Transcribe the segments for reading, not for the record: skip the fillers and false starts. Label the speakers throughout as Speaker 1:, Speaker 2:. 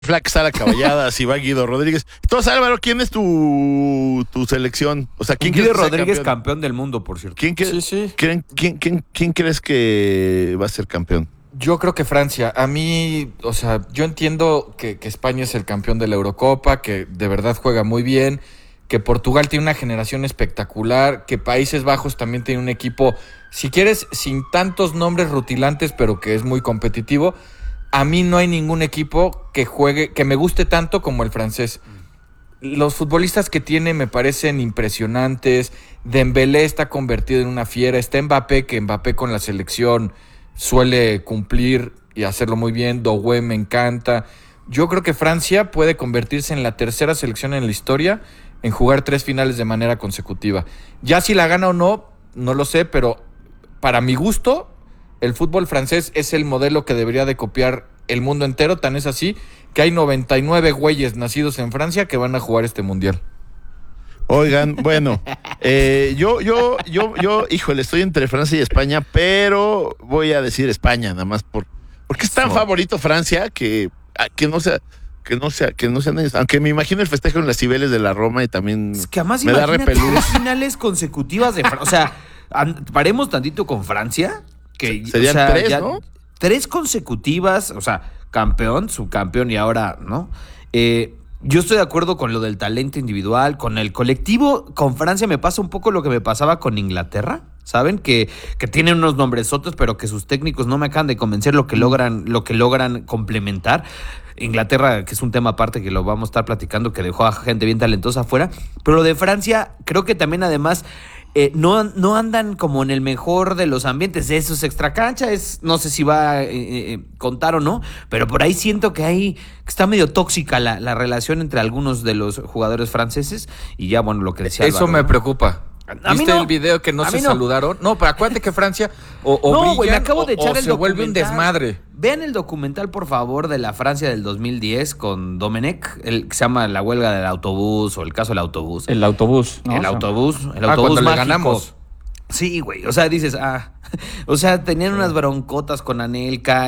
Speaker 1: Flaca Sara Caballadas, Iván Guido Rodríguez. Entonces, Álvaro, ¿quién es tu selección? O sea, ¿quién
Speaker 2: Guido
Speaker 1: crees que sea
Speaker 2: Rodríguez,
Speaker 1: campeón?
Speaker 2: campeón del mundo, por cierto.
Speaker 3: Sí.
Speaker 1: ¿Quién crees que va a ser campeón?
Speaker 3: Yo creo que Francia. A mí, o sea, yo entiendo que España es el campeón de la Eurocopa, que de verdad juega muy bien, que Portugal tiene una generación espectacular, que Países Bajos también tiene un equipo, si quieres, sin tantos nombres rutilantes, pero que es muy competitivo. A mí no hay ningún equipo que juegue, que me guste tanto como el francés. Los futbolistas que tiene me parecen impresionantes. Dembélé está convertido en una fiera. Está Mbappé, que Mbappé con la selección suele cumplir y hacerlo muy bien. Doué me encanta. Yo creo que Francia puede convertirse en la tercera selección en la historia en jugar 3 finales de manera consecutiva. Ya si la gana o no, no lo sé, pero para mi gusto, el fútbol francés es el modelo que debería de copiar el mundo entero. Tan es así que hay 99 güeyes nacidos en Francia que van a jugar este mundial.
Speaker 1: Oigan, bueno, yo, híjole, estoy entre Francia y España, pero voy a decir España, nada más porque es tan favorito Francia que no sea, aunque me imagino el festejo en las Cibeles de la Roma y también
Speaker 2: Es que además
Speaker 1: me da
Speaker 2: imagínate
Speaker 1: repelús.
Speaker 2: 3 finales consecutivas de Francia. O sea, paremos tantito con Francia. Que,
Speaker 1: Serían 3, ¿no?
Speaker 2: 3 consecutivas, o sea, campeón, subcampeón y ahora, ¿no? Yo estoy de acuerdo con lo del talento individual, con el colectivo. Con Francia me pasa un poco lo que me pasaba con Inglaterra, ¿saben? Que tienen unos nombresotes, pero que sus técnicos no me acaban de convencer lo que logran complementar. Inglaterra, que es un tema aparte que lo vamos a estar platicando, que dejó a gente bien talentosa afuera. Pero lo de Francia, creo que también además no andan como en el mejor de los ambientes. Eso es extracancha, no sé si va a contar o no, pero por ahí siento que está medio tóxica la relación entre algunos de los jugadores franceses. Y ya, bueno, lo que decía
Speaker 3: Eso
Speaker 2: Álvaro,
Speaker 3: me
Speaker 2: ¿no?
Speaker 3: preocupa.
Speaker 2: A mí
Speaker 3: ¿Viste
Speaker 2: no.
Speaker 3: el video que no
Speaker 2: A
Speaker 3: se
Speaker 2: mí no.
Speaker 3: saludaron? No, pero acuérdate que Francia o
Speaker 2: No, güey, me
Speaker 3: brillan
Speaker 2: acabo de echar
Speaker 3: o
Speaker 2: el
Speaker 3: se vuelve un
Speaker 2: documental.
Speaker 3: desmadre.
Speaker 2: Vean el documental, por favor, de la Francia del 2010 con Domenech, el que se llama La huelga del autobús o el caso del autobús.
Speaker 4: El autobús, ¿no?
Speaker 2: El autobús
Speaker 3: cuando le
Speaker 2: mágico.
Speaker 3: ganamos.
Speaker 2: Sí, güey, o sea, dices, o sea, tenían unas broncotas con Anelka,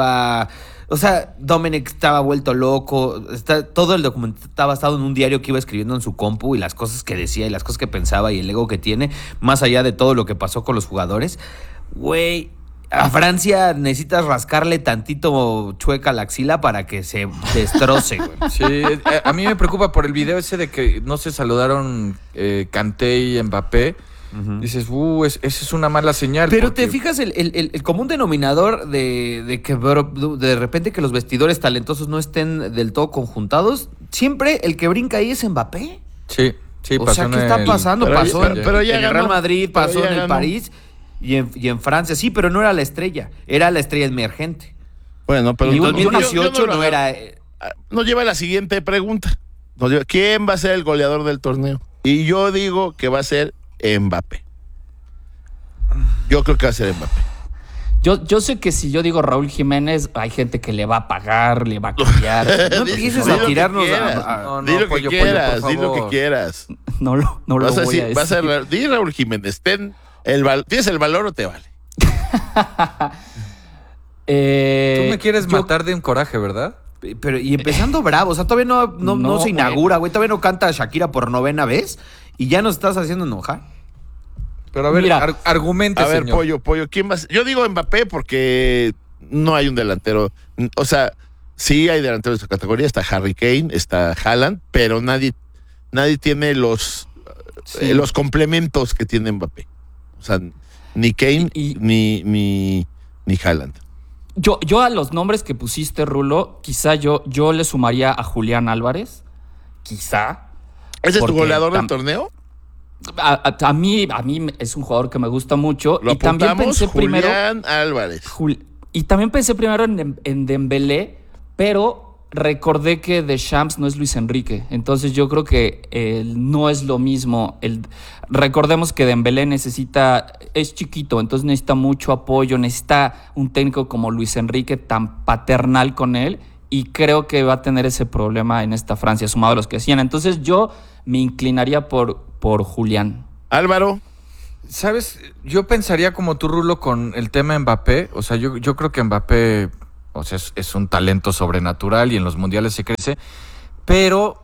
Speaker 2: o sea, Domenech estaba vuelto loco, todo el documental estaba basado en un diario que iba escribiendo en su compu y las cosas que decía y las cosas que pensaba y el ego que tiene, más allá de todo lo que pasó con los jugadores. Güey, a Francia necesitas rascarle tantito chueca la axila para que se destroce, güey.
Speaker 3: Sí, a mí me preocupa por el video ese de que no se saludaron Kanté y Mbappé. Uh-huh. Dices, esa es una mala señal.
Speaker 2: Pero
Speaker 3: porque...
Speaker 2: te fijas el común denominador de que de repente que los vestidores talentosos no estén del todo conjuntados, siempre el que brinca ahí es Mbappé.
Speaker 3: Sí,
Speaker 2: o
Speaker 3: pasó
Speaker 2: sea, ¿qué está pasando? Pasó
Speaker 1: pero ya
Speaker 2: en el
Speaker 1: ganó,
Speaker 2: Real Madrid, pasó en el
Speaker 1: ganó.
Speaker 2: París y en Francia. Sí, pero no era la estrella, era la estrella emergente.
Speaker 1: Bueno, pero
Speaker 2: en 2018 no era...
Speaker 1: Nos lleva a la siguiente pregunta. ¿Quién va a ser el goleador del torneo? Y yo digo que va a ser Mbappé. Yo creo que va a ser Mbappé.
Speaker 4: Yo sé que si yo digo Raúl Jiménez, hay gente que le va a pagar, le va a cambiar.
Speaker 2: No empieces a tirarnos
Speaker 1: di lo que quieras, di lo que quieras.
Speaker 4: No lo voy a decir.
Speaker 1: Di Raúl Jiménez, ¿tienes el valor o te vale?
Speaker 3: Tú me quieres matar de un coraje, ¿verdad?
Speaker 2: Pero y empezando bravo, o sea, todavía no se inaugura, güey. Todavía no canta Shakira por 9ª vez y ya nos estás haciendo enojar.
Speaker 3: Pero a ver, argumente,
Speaker 1: a ver,
Speaker 3: señor.
Speaker 1: Pollo, ¿quién más? Yo digo Mbappé porque no hay un delantero. O sea, sí hay delanteros de su categoría. Está Harry Kane, está Haaland, pero nadie tiene los complementos que tiene Mbappé. O sea, ni Kane ni Haaland.
Speaker 4: Yo a los nombres que pusiste, Rulo, quizá yo le sumaría a Julián Álvarez. Quizá.
Speaker 1: ¿Ese es tu goleador del torneo?
Speaker 4: A mí es un jugador que me gusta mucho.
Speaker 1: Lo
Speaker 4: y también pensé
Speaker 1: Julián Álvarez.
Speaker 4: Y también pensé primero en Dembélé, pero recordé que Deschamps no es Luis Enrique. Entonces yo creo que no es lo mismo. Recordemos que Dembélé es chiquito, entonces necesita mucho apoyo, necesita un técnico como Luis Enrique tan paternal con él. Y creo que va a tener ese problema en esta Francia, sumado a los que hacían. Entonces yo me inclinaría por Julián.
Speaker 1: Álvaro.
Speaker 3: ¿Sabes? Yo pensaría como tú, Rulo, con el tema Mbappé. O sea, yo creo que Mbappé O sea, es un talento sobrenatural y en los mundiales se crece. Pero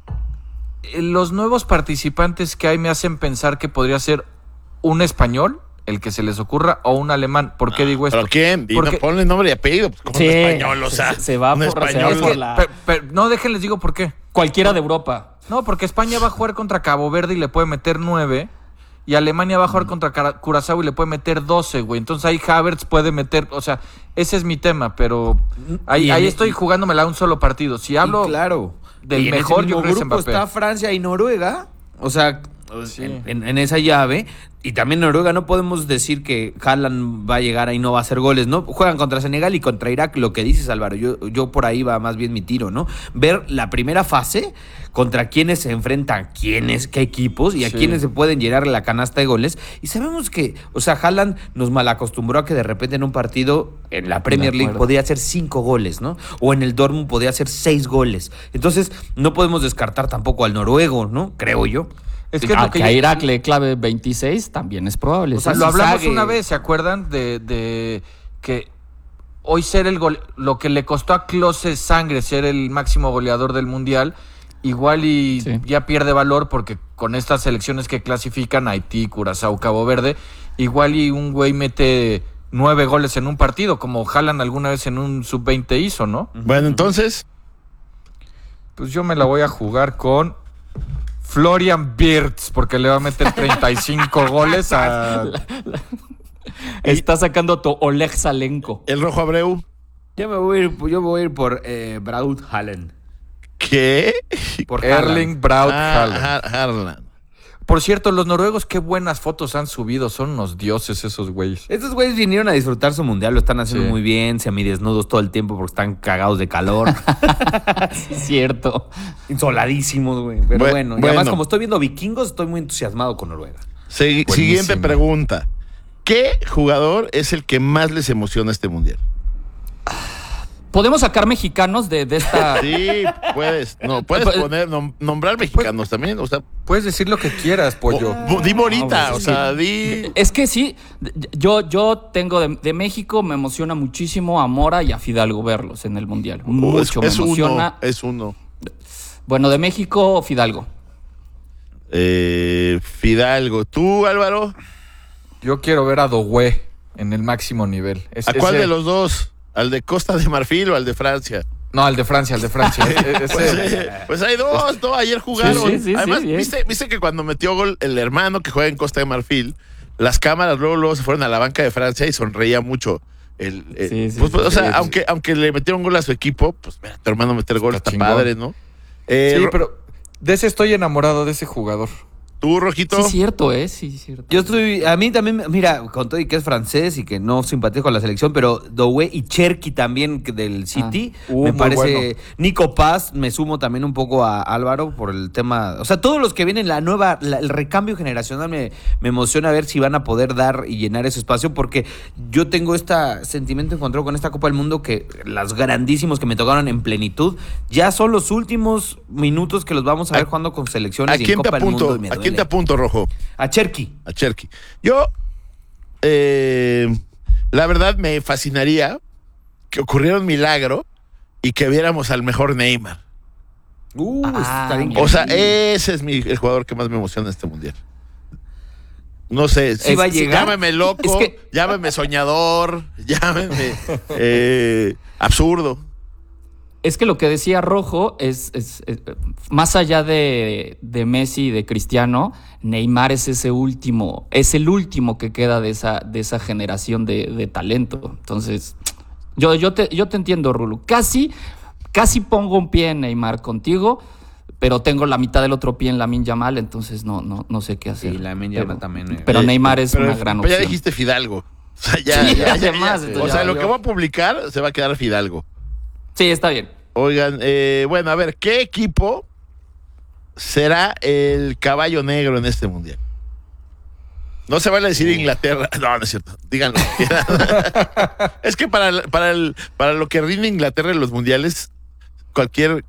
Speaker 3: los nuevos participantes que hay me hacen pensar que podría ser un español, el que se les ocurra, o un alemán. ¿Por qué digo esto?
Speaker 1: ¿Pero quién?
Speaker 3: Porque-
Speaker 1: Ponle nombre y apellido. Pues, como
Speaker 4: Sí,
Speaker 1: un español, o sea.
Speaker 4: se va
Speaker 1: un
Speaker 4: por
Speaker 1: español.
Speaker 4: por la-
Speaker 3: No, déjenles digo por qué.
Speaker 4: Cualquiera de Europa.
Speaker 3: No, porque España va a jugar contra Cabo Verde y le puede meter 9. Y Alemania va a jugar contra Curazao y le puede meter 12, güey. Entonces ahí Havertz puede meter... O sea, ese es mi tema, pero ahí estoy jugándomela a un solo partido. Si hablo
Speaker 2: Y claro.
Speaker 3: del
Speaker 2: Y en ese
Speaker 3: mejor, yo
Speaker 2: mismo
Speaker 3: creo que es
Speaker 2: grupo
Speaker 3: Mbappé.
Speaker 2: está Francia y Noruega. O sea,
Speaker 3: Sí.
Speaker 2: en esa llave. Y también Noruega no podemos decir que Haaland va a llegar ahí y no va a hacer goles, ¿no? Juegan contra Senegal y contra Irak, lo que dices, Álvaro. Yo por ahí va más bien mi tiro, ¿no? Ver la primera fase, contra quiénes se enfrentan, qué equipos y a
Speaker 3: Sí.
Speaker 2: quiénes se pueden llenar la canasta de goles. Y sabemos que, o sea, Haaland nos malacostumbró a que de repente en un partido, en la Premier League,
Speaker 4: acuerdo.
Speaker 2: podía hacer 5 goles, ¿no? O en el Dortmund podía hacer 6 goles. Entonces, no podemos descartar tampoco al noruego, ¿no? Creo yo.
Speaker 3: Es que es
Speaker 4: A
Speaker 3: lo que
Speaker 4: que a
Speaker 3: yo-
Speaker 4: Irak le clave 26 también es probable.
Speaker 3: O sea,
Speaker 4: sí.
Speaker 3: lo hablamos
Speaker 2: Sague.
Speaker 3: una vez, ¿se acuerdan? De que hoy ser el gol, lo que le costó a Klose sangre ser el máximo goleador del mundial, igual y
Speaker 4: Sí.
Speaker 3: ya pierde valor porque con estas selecciones que clasifican, Haití, Curazao, Cabo Verde, igual y un güey mete 9 goles en un partido, como Haaland alguna vez en un sub-20 hizo, ¿no?
Speaker 1: Bueno, entonces,
Speaker 3: Pues yo me la voy a jugar con Florian Wirtz, porque le va a meter 35 goles a...
Speaker 4: Está sacando tu Oleg Salenko.
Speaker 1: el Rojo Abreu.
Speaker 2: Yo me voy a ir por Braut Haaland.
Speaker 1: ¿Qué?
Speaker 2: Por
Speaker 3: Erling Braut Haaland.
Speaker 1: Haaland.
Speaker 3: Por cierto, los noruegos, qué buenas fotos han subido. Son unos dioses esos güeyes.
Speaker 2: Estos güeyes vinieron a disfrutar su mundial, lo están haciendo
Speaker 3: Sí.
Speaker 2: muy bien, semidesnudos todo el tiempo porque están cagados de calor,
Speaker 4: Sí, es cierto.
Speaker 2: insoladísimos, güey. Pero bueno, y
Speaker 1: bueno.
Speaker 2: además como estoy viendo vikingos, estoy muy entusiasmado con Noruega.
Speaker 3: Buenísimo.
Speaker 1: Siguiente pregunta. ¿Qué jugador es el que más les emociona este mundial?
Speaker 4: ¿Podemos sacar mexicanos de esta...?
Speaker 1: Sí, puedes. No, puedes poner, nombrar mexicanos también. O sea,
Speaker 3: Puedes decir lo que quieras, pollo.
Speaker 1: di ahorita.
Speaker 4: No,
Speaker 1: O
Speaker 4: pues,
Speaker 1: sea, di.
Speaker 4: Es que sí, yo tengo de México, me emociona muchísimo a Mora y a Fidalgo verlos en el Mundial. Mucho
Speaker 1: es
Speaker 4: me emociona.
Speaker 1: es uno.
Speaker 4: Bueno, de México, Fidalgo.
Speaker 1: Fidalgo. ¿Tú, Álvaro?
Speaker 3: Yo quiero ver a Doué en el máximo nivel.
Speaker 1: ¿A cuál de los dos? ¿Al de Costa de Marfil o al de Francia?
Speaker 3: No, al de Francia, al de Francia.
Speaker 1: Pues hay dos, ¿no? Ayer jugaron.
Speaker 4: Sí, sí, sí,
Speaker 1: Además,
Speaker 4: sí, bien.
Speaker 1: ¿viste que cuando metió gol el hermano que juega en Costa de Marfil, las cámaras luego se fueron a la banca de Francia y sonreía mucho?
Speaker 4: Sí, sí,
Speaker 1: o sea,
Speaker 3: sí.
Speaker 1: aunque le metieron gol a su equipo, pues mira, tu hermano meter gol
Speaker 3: Está
Speaker 1: está
Speaker 3: chingón.
Speaker 1: padre, ¿no?
Speaker 3: Sí, pero de ese estoy enamorado, de ese jugador.
Speaker 1: ¿Tú, Rojito?
Speaker 4: Sí, cierto, sí, cierto.
Speaker 2: A mí también, mira, con todo y que es francés y que no simpatizo con la selección, pero Doué y Cherki también del City, me
Speaker 3: muy
Speaker 2: parece.
Speaker 3: bueno.
Speaker 2: Nico Paz, me sumo también un poco a Álvaro por el tema. O sea, todos los que vienen, el recambio generacional me emociona ver si van a poder dar y llenar ese espacio, porque yo tengo este sentimiento encontrado con esta Copa del Mundo que los grandísimos que me tocaron en plenitud, ya son los últimos minutos que los vamos a ver jugando con selecciones
Speaker 1: ¿A
Speaker 2: y en
Speaker 1: quién te
Speaker 2: Copa del Mundo.
Speaker 1: apunto?
Speaker 2: Y me
Speaker 1: ¿A
Speaker 2: duele.
Speaker 1: quién te apunto, Rojo?
Speaker 2: A Cherki.
Speaker 1: A Cherky. Yo, la verdad, me fascinaría que ocurriera un milagro y que viéramos al mejor Neymar.
Speaker 2: Está bien
Speaker 1: O sea,
Speaker 2: increíble.
Speaker 1: ese es el jugador que más me emociona en este mundial. No sé,
Speaker 2: ¿Sí va a llegar?
Speaker 1: llámeme loco,
Speaker 4: Es que-
Speaker 1: llámeme soñador, llámeme absurdo.
Speaker 4: Es que lo que decía Rojo es más allá de Messi y de Cristiano, Neymar es ese último, es el último que queda de esa generación de talento. Entonces, yo te entiendo, Rulo. Casi pongo un pie en Neymar contigo, pero tengo la mitad del otro pie en Lamine Yamal, entonces no sé qué hacer.
Speaker 2: Sí, Lamine Yamal también,
Speaker 4: Pero Neymar es
Speaker 1: Pero-
Speaker 4: una gran
Speaker 1: pero
Speaker 4: opción.
Speaker 1: ya dijiste Fidalgo. O sea, ya,
Speaker 4: Sí,
Speaker 1: ya,
Speaker 4: además,
Speaker 1: ya.
Speaker 4: entonces
Speaker 1: O sea,
Speaker 4: ya
Speaker 1: lo
Speaker 4: valió.
Speaker 1: que voy a publicar se va a quedar Fidalgo.
Speaker 4: Sí, está bien.
Speaker 1: Oigan, bueno, a ver, ¿qué equipo será el caballo negro en este mundial? No se vale decir Inglaterra. No, no es cierto. Díganlo. Es que para lo que rinde Inglaterra en los mundiales, cualquier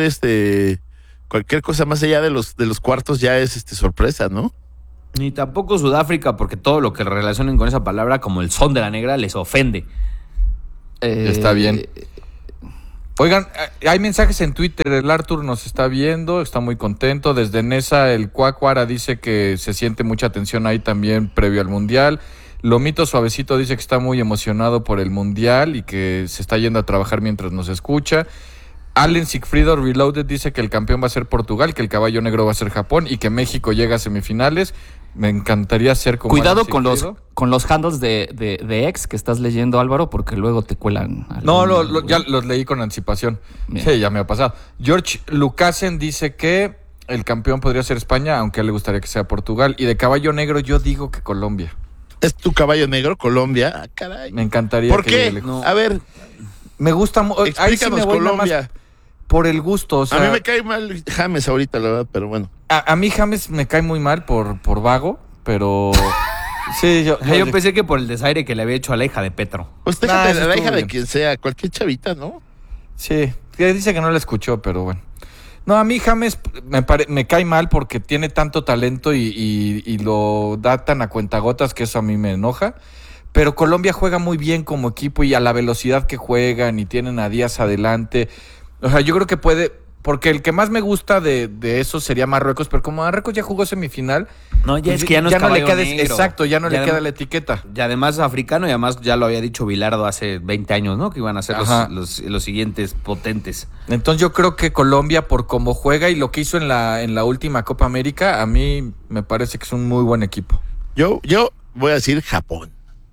Speaker 1: cosa más allá de los cuartos ya es sorpresa, ¿no?
Speaker 2: Ni tampoco Sudáfrica, porque todo lo que relacionen con esa palabra, como el son de la negra, les ofende.
Speaker 3: Está bien. Oigan, hay mensajes en Twitter. El Arthur nos está viendo, está muy contento. Desde Nesa, el Cuacuara dice que se siente mucha tensión ahí también previo al Mundial. Lomito Suavecito dice que está muy emocionado por el Mundial y que se está yendo a trabajar mientras nos escucha. Allen Sigfrido Reloaded dice que el campeón va a ser Portugal, que el caballo negro va a ser Japón y que México llega a semifinales. Me encantaría ser como
Speaker 4: Cuidado
Speaker 3: Allen
Speaker 4: con
Speaker 3: Sigfrido.
Speaker 4: con los handles de ex que estás leyendo, Álvaro, porque luego te cuelan.
Speaker 3: No, ya los leí con anticipación.
Speaker 4: Bien.
Speaker 3: Sí, ya me ha pasado. George Lucasen dice que el campeón podría ser España, aunque a él le gustaría que sea Portugal. Y de caballo negro yo digo que Colombia.
Speaker 1: ¿Es tu caballo negro, Colombia? Ah, caray.
Speaker 3: Me encantaría.
Speaker 1: ¿Por
Speaker 3: que
Speaker 1: qué?
Speaker 3: llegue lejos.
Speaker 1: A ver,
Speaker 3: Me gusta ahí sí
Speaker 1: explícanos
Speaker 3: me voy nada más
Speaker 1: Colombia.
Speaker 3: por el gusto. O sea,
Speaker 1: A mí me cae mal James ahorita, la verdad, pero bueno.
Speaker 3: a mí James me cae muy mal por vago, pero sí, yo
Speaker 2: Pensé que por el desaire que le había hecho a la hija de Petro.
Speaker 1: Pues déjate
Speaker 3: eso
Speaker 1: de la
Speaker 3: estuvo
Speaker 1: hija de
Speaker 3: bien.
Speaker 1: quien sea, cualquier chavita, ¿no?
Speaker 3: Sí, que dice que no la escuchó, pero bueno. No, a mí James me cae mal porque tiene tanto talento y lo da tan a cuentagotas que eso a mí me enoja. Pero Colombia juega muy bien como equipo y a la velocidad que juegan y tienen a Díaz adelante. O sea, yo creo que puede... Porque el que más me gusta de eso sería Marruecos, pero como Marruecos ya jugó semifinal...
Speaker 2: No, ya
Speaker 3: pues
Speaker 2: es que ya no es
Speaker 3: le
Speaker 2: caballo
Speaker 3: queda,
Speaker 2: negro.
Speaker 3: exacto, ya no le
Speaker 2: Ya
Speaker 3: queda
Speaker 2: adem-
Speaker 3: la etiqueta.
Speaker 2: Y además africano, y además ya lo había dicho Bilardo hace 20 años, ¿no? Que iban a ser
Speaker 3: Ajá.
Speaker 2: los siguientes potentes.
Speaker 3: Entonces yo creo que Colombia, por cómo juega y lo que hizo en la última Copa América, a mí me parece que es un muy buen equipo.
Speaker 1: Yo voy a decir Japón.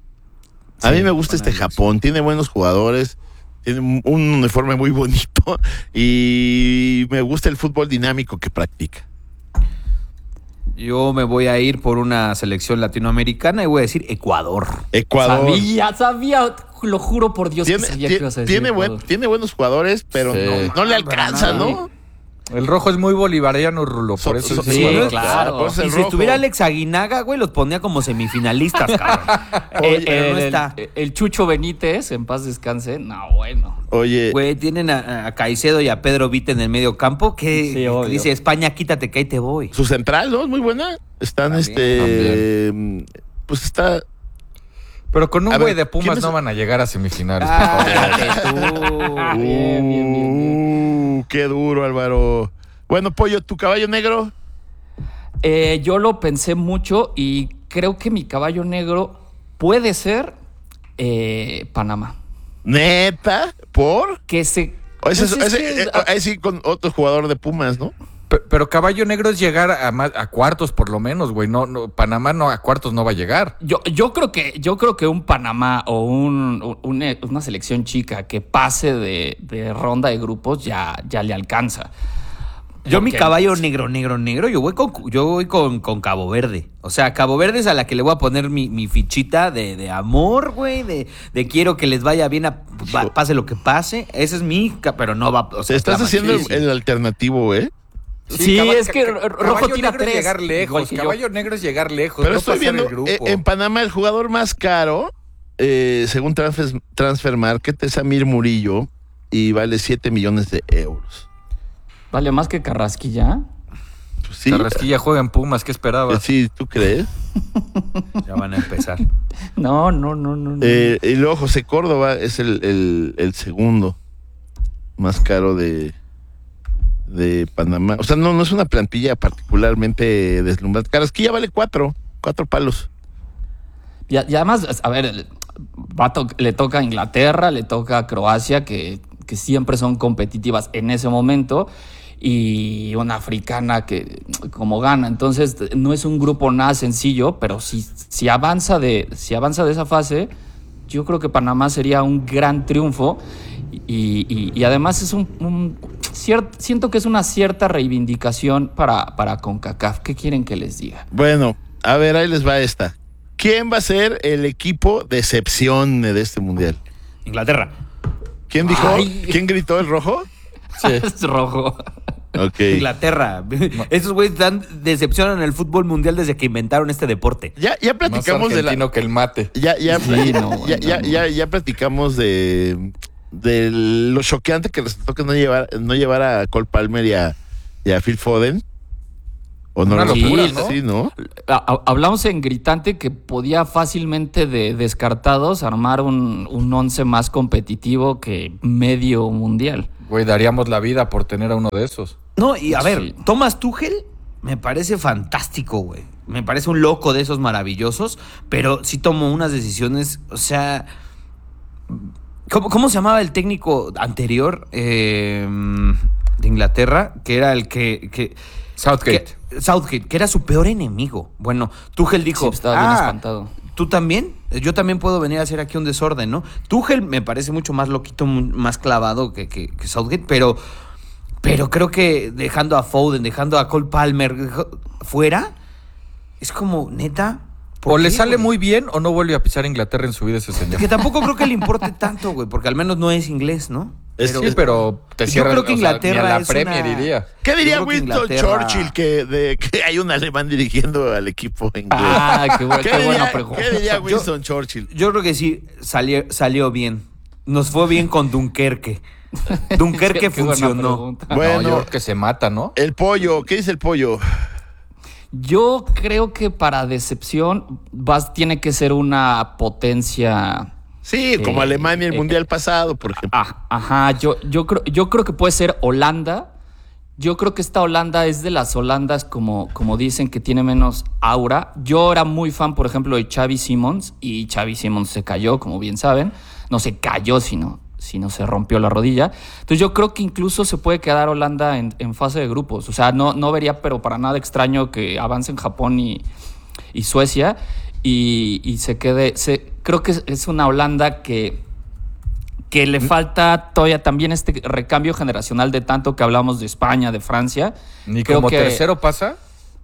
Speaker 1: A mí me gusta este Japón, tiene buenos jugadores, tiene un uniforme muy bonito y me gusta el fútbol dinámico que practica.
Speaker 2: Yo me voy a ir por una selección latinoamericana y voy a decir Ecuador.
Speaker 1: Ecuador
Speaker 4: Sabía, lo juro por Dios que sabía que ibas a decir Ecuador.
Speaker 1: tiene buenos jugadores, pero
Speaker 3: Sí.
Speaker 1: no le alcanza,
Speaker 4: nada.
Speaker 1: ¿no?
Speaker 3: El rojo es muy bolivariano, Rulo, por eso es
Speaker 2: sí,
Speaker 3: Ecuador.
Speaker 4: claro.
Speaker 1: Por eso
Speaker 2: Y
Speaker 1: el
Speaker 2: si
Speaker 1: rojo.
Speaker 2: estuviera Alex Aguinaga, güey, los ponía como semifinalistas, cabrón. Pero no está.
Speaker 4: El Chucho Benítez, en paz descanse. No, bueno.
Speaker 1: Oye,
Speaker 2: Güey, tienen a Caicedo y a Pedro Vite en el medio campo que
Speaker 4: Sí, obvio.
Speaker 2: dice España, quítate que ahí te voy.
Speaker 1: su central, ¿no? Es muy buena. Están, pues está...
Speaker 3: Pero con un
Speaker 1: A
Speaker 3: güey
Speaker 1: ver,
Speaker 3: de Pumas
Speaker 1: ¿quién es?
Speaker 3: no van a llegar a semifinales.
Speaker 2: Ah,
Speaker 3: por favor.
Speaker 2: cállate tú.
Speaker 4: Bien.
Speaker 1: Qué duro, Álvaro. Bueno, Pollo, ¿tu caballo negro?
Speaker 4: Yo lo pensé mucho y creo que mi caballo negro puede ser Panamá.
Speaker 1: ¿Neta? ¿Por?
Speaker 4: Que se...
Speaker 1: Ese,
Speaker 4: pues es que-
Speaker 1: ahí sí con otro jugador de Pumas, ¿no?
Speaker 3: Pero caballo negro es llegar a cuartos por lo menos, güey. No, Panamá no a cuartos no va a llegar.
Speaker 4: Yo creo que un Panamá o una selección chica que pase de ronda de grupos ya le alcanza.
Speaker 2: Yo mi
Speaker 4: Porque-
Speaker 2: caballo negro, yo voy con Cabo Verde. O sea, Cabo Verde es a la que le voy a poner mi fichita de amor, güey, de quiero que les vaya bien, pase lo que pase. Ese es pero no va, o sea,
Speaker 1: Estás
Speaker 2: está
Speaker 1: haciendo
Speaker 2: machísimo.
Speaker 1: el alternativo, ¿eh?
Speaker 4: Sí, es que Rojo
Speaker 3: caballo
Speaker 4: tira
Speaker 3: negro es
Speaker 4: 3.
Speaker 3: llegar
Speaker 4: igual
Speaker 3: lejos.
Speaker 4: que yo.
Speaker 3: Caballo negro es llegar lejos.
Speaker 1: Pero
Speaker 3: no
Speaker 1: estoy
Speaker 3: pasar
Speaker 1: viendo,
Speaker 3: el grupo.
Speaker 1: en Panamá el jugador más caro, según Transfer Market, es Amir Murillo y vale 7 millones de euros.
Speaker 4: Vale más que Carrasquilla.
Speaker 1: Pues sí,
Speaker 3: Carrasquilla juega en Pumas, ¿qué esperabas?
Speaker 1: sí, ¿tú crees?
Speaker 2: Ya van a empezar.
Speaker 4: No.
Speaker 1: Y luego José Córdoba es el segundo más caro de Panamá. O sea, no es una plantilla particularmente deslumbrante. Carrasquilla vale 4 palos.
Speaker 4: Y además, a ver, le toca a Inglaterra, le toca a Croacia, que siempre son competitivas en ese momento, y una africana que como gana. Entonces, no es un grupo nada sencillo, pero si avanza de esa fase, yo creo que Panamá sería un gran triunfo. Y además es siento que es una cierta reivindicación para CONCACAF. ¿Qué quieren que les diga?
Speaker 1: Bueno, a ver, ahí les va esta. ¿Quién va a ser el equipo decepción de este mundial?
Speaker 2: Inglaterra.
Speaker 1: ¿Quién dijo?
Speaker 4: Ay.
Speaker 1: ¿Quién gritó el rojo?
Speaker 4: Es rojo.
Speaker 1: Ok.
Speaker 2: Inglaterra. Esos güeyes decepcionan el fútbol mundial desde que inventaron este deporte.
Speaker 1: Ya
Speaker 3: Más
Speaker 1: platicamos de la.
Speaker 3: argentino que el mate.
Speaker 4: Sí, no,
Speaker 1: Ya platicamos de lo choqueante que resultó que no llevara a Cole Palmer y a Phil Foden. ¿O no?
Speaker 3: Una locura,
Speaker 1: Sí,
Speaker 3: ¿no?
Speaker 1: sí, ¿no?
Speaker 4: Hablamos en gritante que podía fácilmente de descartados armar un once más competitivo que medio mundial.
Speaker 3: Güey, daríamos la vida por tener a uno de esos.
Speaker 2: No, y a ver,
Speaker 4: Sí.
Speaker 2: Thomas Tuchel me parece fantástico, güey. Me parece un loco de esos maravillosos, pero sí tomó unas decisiones, o sea... ¿Cómo se llamaba el técnico anterior de Inglaterra? Que era el que
Speaker 3: Southgate.
Speaker 2: Southgate, que era su peor enemigo. Bueno, Tuchel dijo,
Speaker 4: Sí, estaba bien espantado.
Speaker 2: ¿tú también? Yo también puedo venir a hacer aquí un desorden, ¿no? Tuchel me parece mucho más loquito, más clavado que Southgate, pero creo que dejando a Foden, dejando a Cole Palmer fuera, es como, neta... ¿por
Speaker 3: O le
Speaker 2: qué,
Speaker 3: sale
Speaker 2: güey?
Speaker 3: muy bien o no vuelve a pisar Inglaterra en su vida ese señor.
Speaker 2: Que tampoco creo que le importe tanto, güey, porque al menos no es inglés, ¿no?
Speaker 3: Sí, pero te
Speaker 2: yo
Speaker 3: cierran,
Speaker 2: creo que
Speaker 3: o sea,
Speaker 2: Inglaterra
Speaker 3: ni a la
Speaker 2: es
Speaker 3: Premier
Speaker 2: una-
Speaker 3: iría.
Speaker 1: ¿Qué diría
Speaker 2: Yo creo que
Speaker 1: Winston
Speaker 2: Inglaterra-
Speaker 1: Churchill que hay un alemán dirigiendo al equipo inglés?
Speaker 4: Ah, qué buena pregunta.
Speaker 1: ¿Qué diría Winston Churchill?
Speaker 2: Yo creo que sí salió bien. Nos fue bien con Dunkerque. Dunkerque
Speaker 4: Qué buena
Speaker 2: funcionó.
Speaker 4: pregunta.
Speaker 1: Bueno.
Speaker 3: No, yo creo que se mata, ¿no?
Speaker 1: El pollo, ¿qué dice el pollo?
Speaker 4: Yo creo que para decepción tiene que ser una potencia.
Speaker 1: Sí, como Alemania el mundial pasado, por ejemplo.
Speaker 4: Ajá, yo creo que puede ser Holanda. Yo creo que esta Holanda es de las Holandas como dicen que tiene menos aura. Yo era muy fan, por ejemplo, de Xavi Simons y Xavi Simons se cayó, como bien saben. No se cayó, sino se rompió la rodilla. Entonces yo creo que incluso se puede quedar Holanda en fase de grupos. O sea, no vería, pero para nada extraño que avancen Japón y Suecia y se quede. Creo que es una Holanda que le falta todavía también este recambio generacional de tanto que hablamos de España, de Francia.
Speaker 3: Ni
Speaker 4: Creo
Speaker 3: como
Speaker 4: que-
Speaker 3: tercero pasa.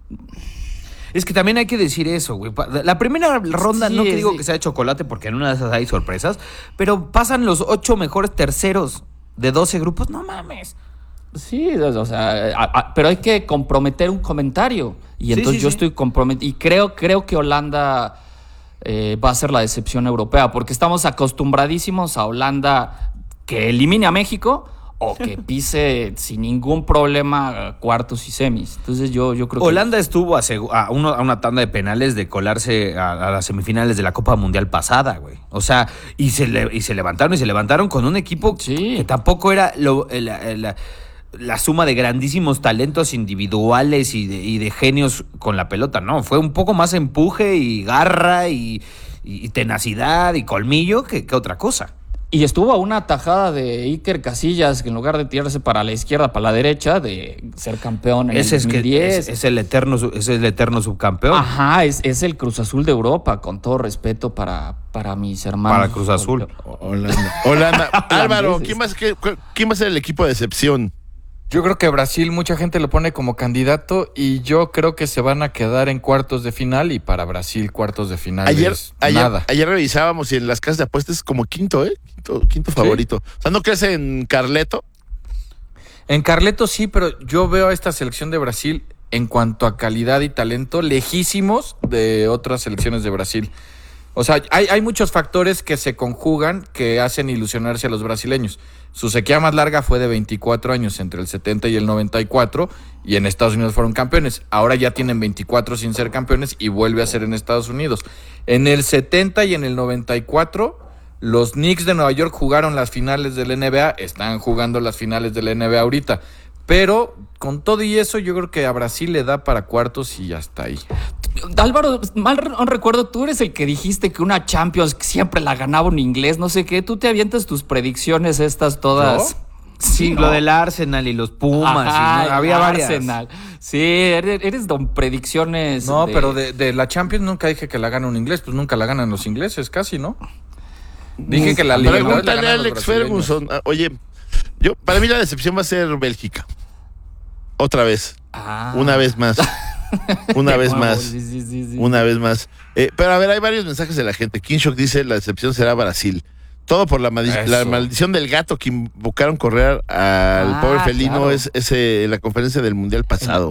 Speaker 2: Es que también hay que decir eso, güey. La primera ronda,
Speaker 4: Sí,
Speaker 2: no que digo
Speaker 4: sí.
Speaker 2: que sea de chocolate, porque en una de esas hay sorpresas, pero pasan los 8 mejores terceros de 12 grupos, no mames.
Speaker 4: Sí, o sea, pero hay que comprometer un comentario. Y
Speaker 2: Sí,
Speaker 4: entonces
Speaker 2: sí,
Speaker 4: yo
Speaker 2: sí.
Speaker 4: estoy comprometido. Y creo que Holanda va a ser la decepción europea, porque estamos acostumbradísimos a Holanda que elimine a México o que pise sin ningún problema cuartos y semis. Entonces yo creo
Speaker 2: Holanda estuvo a una tanda de penales de colarse a las semifinales de la Copa Mundial pasada, güey. O sea, y se levantaron con un equipo
Speaker 4: Sí.
Speaker 2: que tampoco era la suma de grandísimos talentos individuales y de genios con la pelota, no. Fue un poco más empuje y garra y tenacidad y colmillo que otra cosa.
Speaker 4: Y estuvo a una tajada de Iker Casillas, que en lugar de tirarse para la izquierda, para la derecha, de ser campeón en
Speaker 2: Ese
Speaker 4: el 2010.
Speaker 2: es el eterno subcampeón.
Speaker 4: Ajá, es el Cruz Azul de Europa, con todo respeto para mis hermanos.
Speaker 2: Para Cruz Azul.
Speaker 1: Holanda. Álvaro,
Speaker 4: Holandeses.
Speaker 1: ¿quién va a ser el equipo de decepción?
Speaker 3: Yo creo que Brasil, mucha gente lo pone como candidato y yo creo que se van a quedar en cuartos de final y para Brasil cuartos de final es nada.
Speaker 1: Ayer revisábamos y en las casas de apuestas es como quinto, ¿eh? Quinto favorito. O sea, ¿no crees en Carleto?
Speaker 3: En Carleto sí, pero yo veo a esta selección de Brasil en cuanto a calidad y talento lejísimos de otras selecciones de Brasil. O sea, hay muchos factores que se conjugan que hacen ilusionarse a los brasileños. Su sequía más larga fue de 24 años, entre el 70 y el 94, y en Estados Unidos fueron campeones. Ahora ya tienen 24 sin ser campeones y vuelve a ser en Estados Unidos. En el 70 y en el 94, los Knicks de Nueva York jugaron las finales del NBA, están jugando las finales del NBA ahorita. Pero con todo y eso, yo creo que a Brasil le da para cuartos y ya está ahí.
Speaker 4: Álvaro, no recuerdo, tú eres el que dijiste que una Champions siempre la ganaba un inglés, no sé qué. Tú te avientas tus predicciones estas todas.
Speaker 3: ¿Yo?
Speaker 2: Sí,
Speaker 4: No.
Speaker 2: lo del Arsenal y los Pumas.
Speaker 4: Ajá,
Speaker 2: y había
Speaker 4: el
Speaker 2: varias.
Speaker 4: Arsenal. Sí, eres don predicciones.
Speaker 3: No, pero de la Champions nunca dije que la gana un inglés, pues nunca la ganan los ingleses, casi, ¿no? Dije que la Libertadores la
Speaker 1: Pregúntale a
Speaker 3: ganan los
Speaker 1: Alex
Speaker 3: brasileños.
Speaker 1: Ferguson. Oye, para mí la decepción va a ser Bélgica. Otra vez.
Speaker 4: Ah.
Speaker 1: Una vez más. Una vez
Speaker 4: Wow,
Speaker 1: más.
Speaker 4: sí.
Speaker 1: Una vez más. Pero a ver, hay varios mensajes de la gente. Kinshok dice, la decepción será Brasil. Todo por la
Speaker 3: Eso.
Speaker 1: maldición del gato que invocaron correr al pobre felino
Speaker 4: claro.
Speaker 1: en la conferencia del Mundial pasado.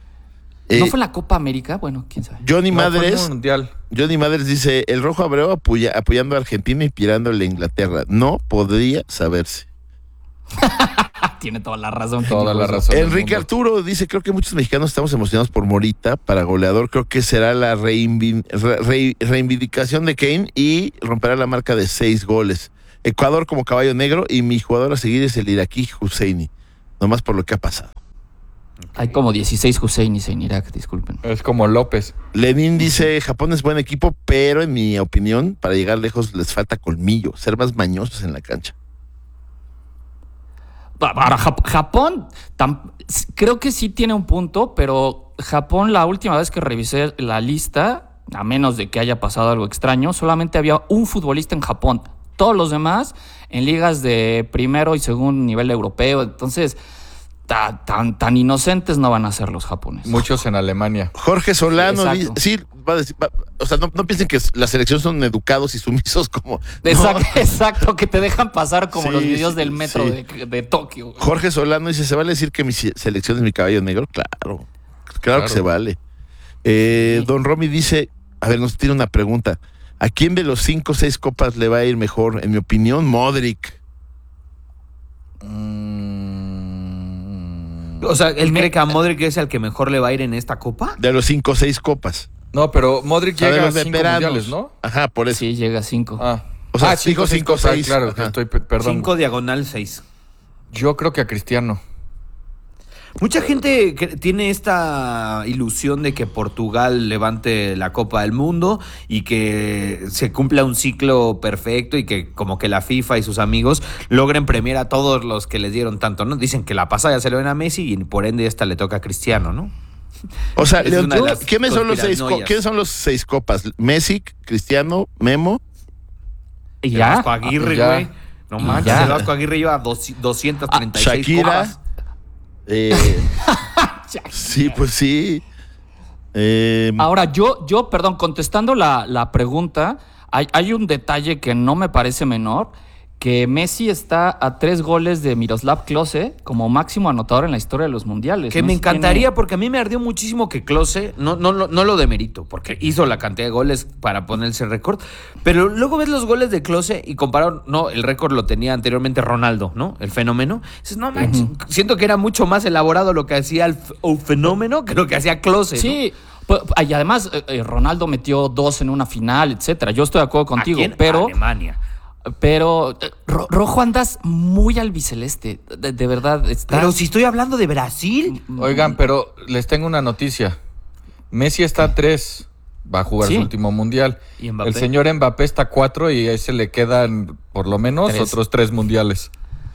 Speaker 4: ¿No fue en la Copa América? Bueno, quién sabe.
Speaker 1: Johnny
Speaker 3: No, fue
Speaker 1: Madres,
Speaker 3: un mundial.
Speaker 1: Johnny Madres dice, el Rojo Abreu apoyando a Argentina y tirándole a Inglaterra. No podría saberse.
Speaker 4: Tiene toda la razón.
Speaker 3: Toda la
Speaker 4: Nico.
Speaker 3: razón. del
Speaker 1: Enrique
Speaker 3: mundo.
Speaker 1: Arturo dice, creo que muchos mexicanos estamos emocionados por Morita para goleador. Creo que será la reivindicación de Kane y romperá la marca de 6 goles. Ecuador como caballo negro y mi jugador a seguir es el iraquí Husseini. Nomás por lo que ha pasado.
Speaker 4: Hay como 16 Husseinis en Irak, disculpen.
Speaker 3: Es como López.
Speaker 1: Lenin dice, Japón es buen equipo, pero en mi opinión, para llegar lejos les falta colmillo, ser más mañosos en la cancha.
Speaker 4: Ahora, Japón, creo que sí tiene un punto, pero Japón, la última vez que revisé la lista, a menos de que haya pasado algo extraño, solamente había un futbolista en Japón. Todos los demás en ligas de primero y segundo nivel europeo. Entonces, tan inocentes no van a ser los japoneses.
Speaker 3: Muchos en Alemania.
Speaker 1: Jorge Solano
Speaker 4: Sí,
Speaker 1: dice,
Speaker 4: exacto.
Speaker 1: sí, va a decir, o sea, no piensen que la selección son educados y sumisos como...
Speaker 4: Exacto, que te dejan pasar como
Speaker 1: Sí,
Speaker 4: los videos
Speaker 1: sí,
Speaker 4: del metro
Speaker 1: sí.
Speaker 4: de Tokio. Güey.
Speaker 1: Jorge Solano dice, ¿se vale decir que mi selección es mi caballo negro? Claro que se vale. Don Romy dice, a ver, nos tiene una pregunta. ¿A quién de los 5 o 6 copas le va a ir mejor? En mi opinión, Modric.
Speaker 2: O sea, ¿él cree que a Modric es el que mejor le va a ir en esta copa?
Speaker 1: De los 5 o 6 copas.
Speaker 3: No, pero Modric
Speaker 1: O sea, de
Speaker 3: llega a
Speaker 1: los
Speaker 3: 5
Speaker 1: veteranos.
Speaker 3: mundiales, ¿no?
Speaker 1: Ajá, por eso.
Speaker 4: Sí, llega a 5.
Speaker 1: O sea,
Speaker 3: cinco,
Speaker 1: 5, 6.
Speaker 3: Claro,
Speaker 1: Ajá.
Speaker 3: perdón.
Speaker 2: 5 diagonal 6.
Speaker 3: Yo creo que a Cristiano.
Speaker 2: Mucha gente tiene esta ilusión de que Portugal levante la Copa del Mundo y que se cumpla un ciclo perfecto y que como que la FIFA y sus amigos logren premiar a todos los que les dieron tanto, ¿no? Dicen que la pasada ya se lo ven a Messi y por ende esta le toca a Cristiano, ¿no?
Speaker 1: O sea,
Speaker 2: Es
Speaker 1: León,
Speaker 2: una de las
Speaker 1: ¿quiénes son los 6
Speaker 2: conspiranoias.
Speaker 1: ¿quiénes son los 6 copas? Messi, Cristiano, Memo.
Speaker 4: Y
Speaker 2: El
Speaker 4: ya.
Speaker 2: Vasco Aguirre,
Speaker 3: ya.
Speaker 2: güey. No
Speaker 4: Y
Speaker 2: manches,
Speaker 4: ya.
Speaker 2: el Vasco Aguirre lleva 236
Speaker 1: Shakira.
Speaker 2: copas.
Speaker 1: Sí, pues sí.
Speaker 4: Ahora, perdón, contestando la pregunta, hay un detalle que no me parece menor, que Messi está a 3 goles de Miroslav Klose como máximo anotador en la historia de los mundiales.
Speaker 2: Que me
Speaker 4: Messi
Speaker 2: encantaría,
Speaker 4: tiene-
Speaker 2: porque a mí me ardió muchísimo que Klose, no lo demerito, porque hizo la cantidad de goles para ponerse el récord, pero luego ves los goles de Klose y compararon, no, el récord lo tenía anteriormente Ronaldo, ¿no? El fenómeno. Dices, no manches, siento que era mucho más elaborado lo que hacía el fenómeno que lo que hacía Klose.
Speaker 4: Sí, y además Ronaldo metió 2 en una final, etcétera. Yo estoy de acuerdo
Speaker 2: ¿no?
Speaker 4: contigo,
Speaker 2: Aquí en
Speaker 4: pero
Speaker 2: Alemania.
Speaker 4: Rojo, andas muy albiceleste, de verdad.
Speaker 2: Pero si estoy hablando de Brasil.
Speaker 3: Oigan, pero les tengo una noticia. Messi está a 3. Va a jugar
Speaker 4: Sí.
Speaker 3: su último mundial.
Speaker 2: ¿Y Mbappé?
Speaker 3: El señor Mbappé está a 4 y a ese le quedan por lo menos
Speaker 4: 3.
Speaker 3: otros 3 mundiales.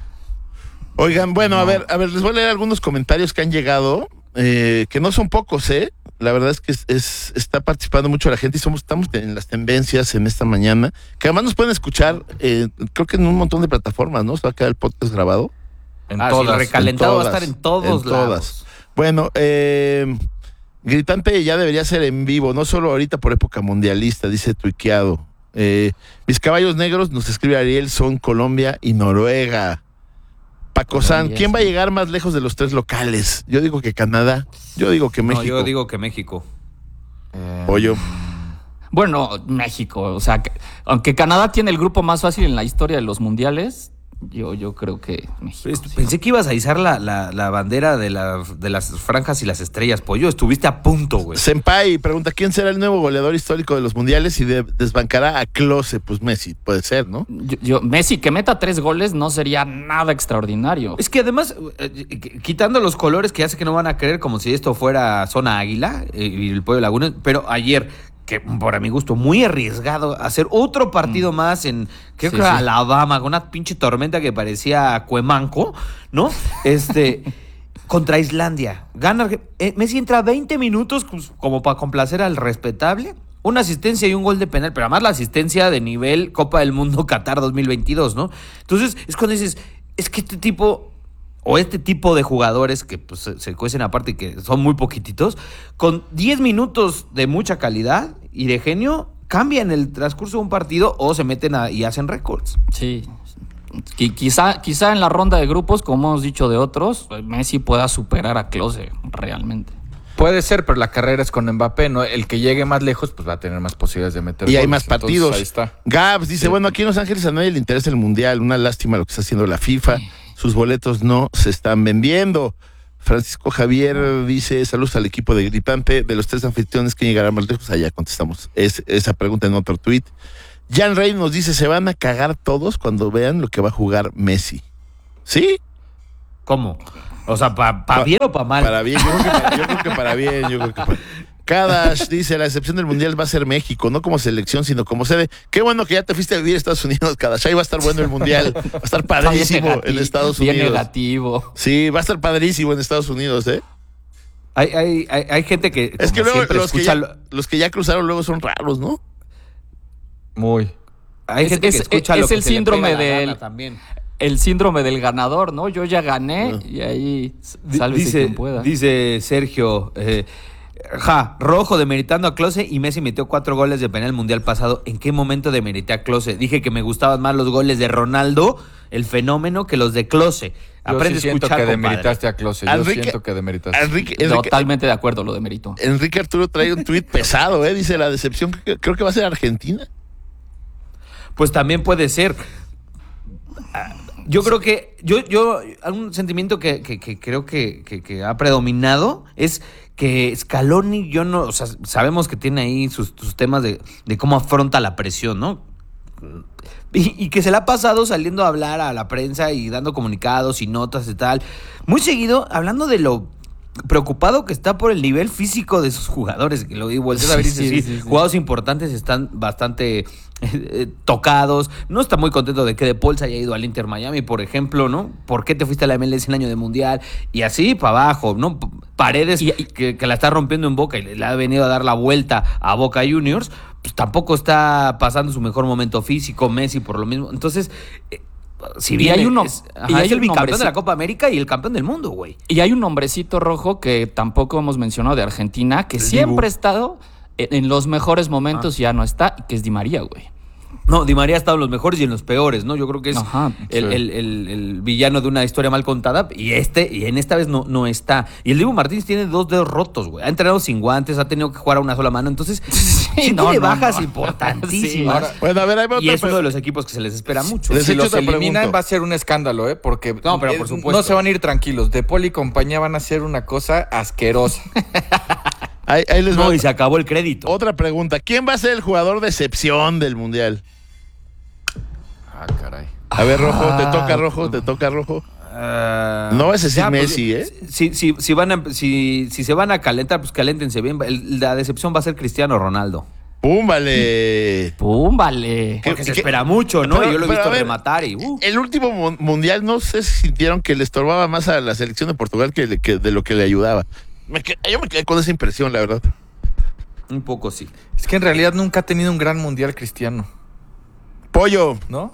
Speaker 1: Oigan, bueno, a ver, les voy a leer algunos comentarios que han llegado, que no son pocos, ¿eh? La verdad es que está participando mucho la gente y estamos en las tendencias en esta mañana, que además nos pueden escuchar, creo que en un montón de plataformas, ¿no? Se va a quedar el podcast grabado.
Speaker 3: En
Speaker 2: Sí, el
Speaker 3: todas.
Speaker 2: recalentado va a
Speaker 1: todas,
Speaker 2: estar en todos
Speaker 1: en
Speaker 2: lados.
Speaker 1: todas. Bueno, Gritante ya debería ser en vivo, no solo ahorita por época mundialista, dice Tuiqueado. Mis caballos negros, nos escribe Ariel, son Colombia y Noruega. Paco San,
Speaker 4: Colombia,
Speaker 1: ¿quién va a
Speaker 4: sí.
Speaker 1: llegar más lejos de los 3 locales? Yo digo que Canadá, yo digo que México.
Speaker 2: No, yo digo que México.
Speaker 1: Pollo.
Speaker 4: Bueno, México, o sea, aunque Canadá tiene el grupo más fácil en la historia de los mundiales, yo creo que México. sí.
Speaker 2: Pensé que ibas a izar la bandera de las franjas y las estrellas, Pollo. Estuviste a punto, güey.
Speaker 1: Senpai pregunta, ¿quién será el nuevo goleador histórico de los mundiales y desbancará a Klose? Pues Messi, puede ser, ¿no?
Speaker 4: Messi que meta 3 goles no sería nada extraordinario.
Speaker 2: Es que además, quitando los colores que ya sé que no van a querer, como si esto fuera zona águila y el Pollo Laguna, pero ayer, que por mi gusto, muy arriesgado, hacer otro partido más en, creo
Speaker 4: Sí,
Speaker 2: que
Speaker 4: sí.
Speaker 2: Alabama, con una pinche tormenta que parecía Cuemanco, ¿no? Contra Islandia. Gana, Messi entra 20 minutos pues, como para complacer al respetable. Una asistencia y un gol de penal, pero además la asistencia de nivel Copa del Mundo Qatar 2022, ¿no? Entonces, es cuando dices, es que este tipo de jugadores que pues, se cuecen aparte y que son muy poquititos, con 10 minutos de mucha calidad y de genio, cambian el transcurso de un partido o se meten y hacen récords.
Speaker 4: Sí. Quizá en la ronda de grupos, como hemos dicho de otros, Messi pueda superar a Klose realmente.
Speaker 3: Puede ser, pero la carrera es con Mbappé, ¿no? El que llegue más lejos, pues va a tener más posibilidades de meter
Speaker 1: Y hay
Speaker 3: goles.
Speaker 1: más
Speaker 3: Entonces,
Speaker 1: partidos.
Speaker 3: ahí está.
Speaker 1: Gabs dice,
Speaker 3: Sí.
Speaker 1: bueno, aquí en Los Ángeles a nadie le interesa el mundial, una lástima lo que está haciendo la FIFA. sus boletos no se están vendiendo. Francisco Javier dice, saludos al equipo de Gripante, de los 3 anfitriones, ¿quién llegará más lejos? Allá contestamos esa pregunta en otro tuit. Jan Rey nos dice, se van a cagar todos cuando vean lo que va a jugar Messi. ¿Sí?
Speaker 2: ¿Cómo? O sea, ¿para bien o para mal?
Speaker 1: Para bien, yo creo que para bien, Kadash dice, la excepción del Mundial va a ser México, no como selección, sino como sede. Qué bueno que ya te fuiste a vivir a Estados Unidos, Kadash. Ahí va a estar bueno el Mundial. Va a estar padrísimo en Estados Unidos.
Speaker 4: Bien negativo.
Speaker 1: Sí, va a estar padrísimo en Estados Unidos, ¿eh?
Speaker 2: Hay gente que...
Speaker 1: Es que luego
Speaker 2: escucha...
Speaker 1: los que ya cruzaron luego son raros, ¿no?
Speaker 3: Muy.
Speaker 2: Hay gente que escucha lo que
Speaker 4: el
Speaker 2: se le
Speaker 4: síndrome
Speaker 2: pega la
Speaker 4: del...
Speaker 2: gana también.
Speaker 4: El síndrome del ganador, ¿no? Yo ya gané y ahí sálvese quien pueda.
Speaker 2: Dice Sergio, Rojo demeritando a Klose y Messi metió 4 goles de penal mundial pasado. ¿En qué momento demerité a Klose? Dije que me gustaban más los goles de Ronaldo, el fenómeno, que los de Klose. Aprende
Speaker 3: Yo
Speaker 2: a escuchar,
Speaker 3: que
Speaker 2: compadre.
Speaker 3: demeritaste a Klose. Yo siento que demeritaste.
Speaker 4: Totalmente de acuerdo, lo demerito.
Speaker 1: Enrique Arturo trae un tuit pesado, ¿eh? Dice, la decepción creo que va a ser Argentina.
Speaker 2: Pues también puede ser. Yo creo que un sentimiento que creo que ha predominado es que Scaloni, o sea, sabemos que tiene ahí sus temas de cómo afronta la presión, ¿no? Y que se le ha pasado saliendo a hablar a la prensa y dando comunicados y notas y tal, muy seguido hablando de lo preocupado que está por el nivel físico de sus jugadores, que lo digo, a ver, sí. Jugadores importantes están bastante tocados, no está muy contento de que De Paul se haya ido al Inter Miami, por ejemplo, ¿no? ¿Por qué te fuiste a la MLS en año de Mundial? Y así para abajo, ¿no? Paredes, que la está rompiendo en Boca y le ha venido a dar la vuelta a Boca Juniors, pues tampoco está pasando su mejor momento físico, Messi por lo mismo, entonces... Si bien es el bicampeón de la Copa América y el campeón del mundo, güey.
Speaker 4: Y hay un nombrecito rojo que tampoco hemos mencionado de Argentina, que siempre ha estado en los mejores momentos y ya no está, y que es Di María, güey.
Speaker 2: No, Di María ha estado en los mejores y en los peores, ¿no? Yo creo que es el villano de una historia mal contada y en esta vez no está. Y el Dibu Martínez tiene 2 dedos rotos, güey. Ha entrenado sin guantes, ha tenido que jugar a una sola mano. Entonces, tiene bajas importantísimas.
Speaker 4: Sí,
Speaker 1: bueno, a ver,
Speaker 2: y es uno de los equipos que se les espera mucho.
Speaker 3: Si los eliminan va a ser un escándalo, ¿eh? Porque
Speaker 2: no, pero por supuesto.
Speaker 3: No se van a ir tranquilos. De Paul y compañía van a hacer una cosa asquerosa.
Speaker 1: Ahí les
Speaker 2: y se acabó el crédito.
Speaker 1: Otra pregunta. ¿Quién va a ser el jugador de excepción del Mundial?
Speaker 3: Caray.
Speaker 1: A ver, Rojo, te toca Rojo. No vas a decir Messi, ¿eh?
Speaker 2: Si se van a calentar, pues caléntense bien. La decepción va a ser Cristiano Ronaldo.
Speaker 1: ¡Púmbale!
Speaker 2: Porque se espera mucho, ¿no?
Speaker 1: Pero,
Speaker 2: y yo lo he visto
Speaker 1: a ver,
Speaker 2: rematar
Speaker 1: El último Mundial no sé si sintieron que le estorbaba más a la selección de Portugal que de lo que le ayudaba. Yo me quedé con esa impresión, la verdad.
Speaker 2: Un poco sí.
Speaker 3: Es que en realidad nunca ha tenido un gran Mundial Cristiano.
Speaker 1: Pollo,
Speaker 3: ¿no?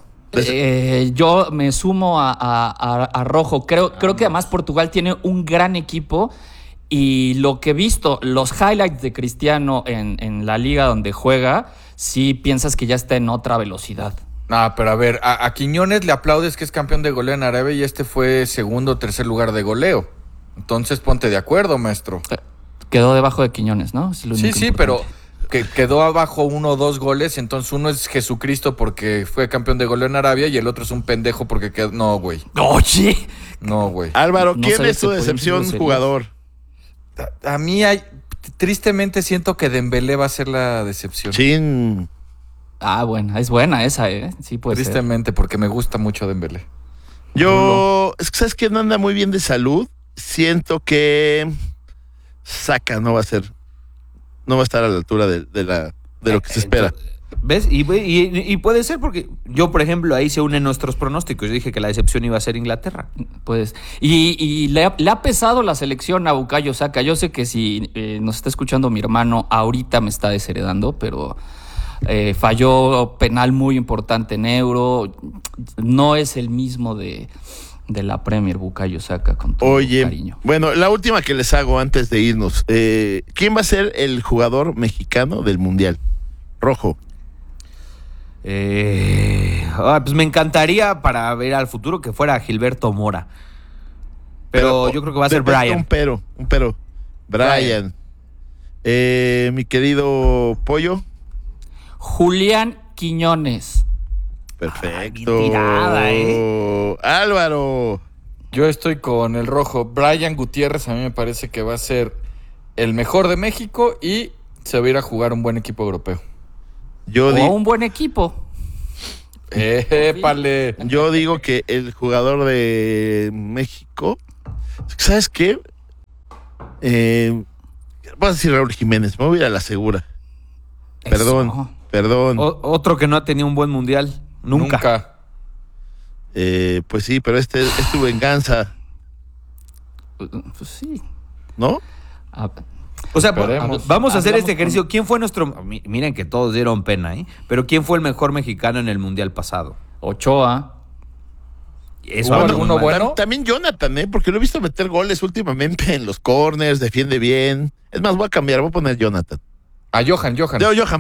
Speaker 4: Yo me sumo a Rojo. Creo que además Portugal tiene un gran equipo y lo que he visto, los highlights de Cristiano en la liga donde juega, sí piensas que ya está en otra velocidad.
Speaker 3: Pero a ver, a Quiñones le aplaudes que es campeón de goleo en Arabia y este fue segundo o tercer lugar de goleo. Entonces ponte de acuerdo, maestro.
Speaker 4: Quedó debajo de Quiñones, ¿no?
Speaker 3: Sí, pero... que quedó abajo 1 o 2 goles, entonces uno es Jesucristo porque fue campeón de goleo en Arabia y el otro es un pendejo porque quedó... No, güey.
Speaker 4: ¡Oye!
Speaker 3: No, güey.
Speaker 1: Álvaro, ¿quién es tu decepción jugador?
Speaker 3: A mí tristemente siento que Dembélé va a ser la decepción.
Speaker 1: Chin.
Speaker 4: Bueno, es buena esa, ¿eh? Sí, puede ser.
Speaker 3: Tristemente, porque me gusta mucho Dembélé.
Speaker 1: Es que ¿sabes quién no anda muy bien de salud? Siento que Saka no va a estar a la altura de lo que se espera.
Speaker 2: ¿Ves? Y puede ser porque yo, por ejemplo, ahí se unen nuestros pronósticos. Yo dije que la decepción iba a ser Inglaterra.
Speaker 4: Pues, y le ha pesado la selección a Bukayo Saka. Yo sé que si nos está escuchando mi hermano, ahorita me está desheredando, pero falló penal muy importante en Euro. No es el mismo de la Premier, Bukayo Saka, con todo cariño.
Speaker 1: Bueno, la última que les hago antes de irnos. ¿Quién va a ser el jugador mexicano del Mundial? Rojo.
Speaker 2: Pues me encantaría para ver al futuro que fuera Gilberto Mora. Pero yo creo que va a ser Brian.
Speaker 1: Un pero. Brian. Mi querido Pollo.
Speaker 4: Julián Quiñones.
Speaker 1: Perfecto.
Speaker 2: Tirada,
Speaker 1: Álvaro.
Speaker 3: Yo estoy con el rojo. Brian Gutiérrez a mí me parece que va a ser el mejor de México y se va a ir a jugar un buen equipo europeo.
Speaker 4: O un buen equipo.
Speaker 3: ¡Épale!
Speaker 1: Yo digo que el jugador de México, ¿sabes qué? Voy a decir Raúl Jiménez, me voy a ir a la segura. Perdón.
Speaker 2: Otro que no ha tenido un buen mundial. Nunca.
Speaker 1: Pues sí, pero es tu venganza,
Speaker 4: Pues sí.
Speaker 1: ¿no?
Speaker 2: O sea,
Speaker 3: Esperemos.
Speaker 2: vamos a hacer
Speaker 4: Hablamos
Speaker 2: este ejercicio. ¿Quién fue nuestro...? Miren que todos dieron pena, ¿eh? Pero ¿quién fue el mejor mexicano en el mundial pasado?
Speaker 4: Ochoa.
Speaker 2: Eso
Speaker 3: ¿Hubo
Speaker 2: habla muy
Speaker 3: alguno
Speaker 2: mal.
Speaker 3: bueno?
Speaker 1: También Jonathan, porque lo he visto meter goles últimamente en los corners, defiende bien. Es más, voy a cambiar, voy a poner Jonathan.
Speaker 3: A Johan.
Speaker 1: Johan.